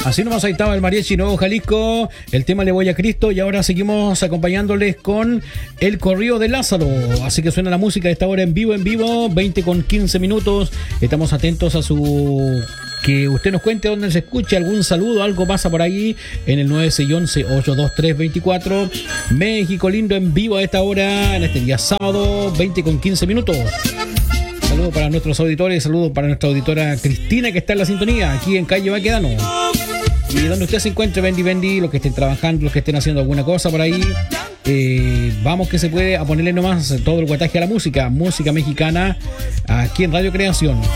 Así nomás ahí estaba el Mariachi Nuevo Jalisco, el tema Le Voy a Cristo, y ahora seguimos acompañándoles con el corrido de Lázaro. Así que suena la música de esta hora en vivo, 20 con 15 minutos. Estamos atentos a su... que usted nos cuente dónde se escucha, algún saludo, algo pasa por ahí en el 9611-82324. México lindo en vivo a esta hora, en este día sábado, 20 con 15 minutos. Saludos para nuestros auditores, saludos para nuestra auditora Cristina, que está en la sintonía, aquí en Calle Baquedano. Y donde usted se encuentre, Bendy, los que estén trabajando, los que estén haciendo alguna cosa por ahí, vamos que se puede a ponerle nomás todo el guataje a la música mexicana aquí en Radio Creación.